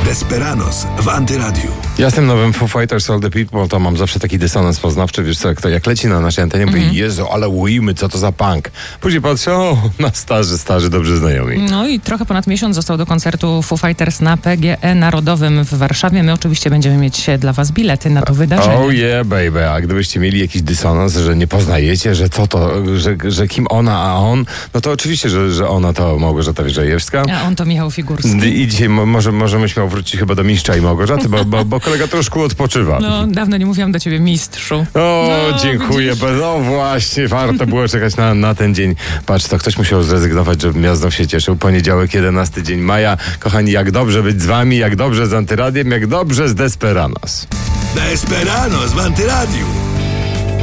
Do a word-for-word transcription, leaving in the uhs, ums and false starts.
Desperados w Antyradiu. Ja z tym nowym Foo Fighters All the People to mam zawsze taki dysonans poznawczy, wiesz co, jak, to, jak leci na naszej antenie, mm-hmm. mówię, Jezu, ale ujmy, co to za punk. Później patrzę, o, na starzy, starzy, dobrze znajomi. No i trochę ponad miesiąc został do koncertu Foo Fighters na P G E Narodowym w Warszawie. My oczywiście będziemy mieć dla was bilety na to wydarzenie. Oh yeah, baby. A gdybyście mieli jakiś dysonans, że nie poznajecie, że co to, że, że kim ona, a on, no to oczywiście, że, że ona to Małgorzata Wierzejewska. A on to Michał Figurski. I dzisiaj mo, może, możemy śmiało wrócić chyba do Mistrza i Małgorzaty, bo, bo, bo kolega troszkę odpoczywa. No, dawno nie mówiłam do ciebie mistrzu. O, no, dziękuję. No właśnie, warto było czekać na, na ten dzień. Patrz, to ktoś musiał zrezygnować, żebym ja znów się cieszył. Poniedziałek, jedenasty dzień maja. Kochani, jak dobrze być z wami, jak dobrze z Antyradiem, jak dobrze z Desperados. Desperados w Antyradiu.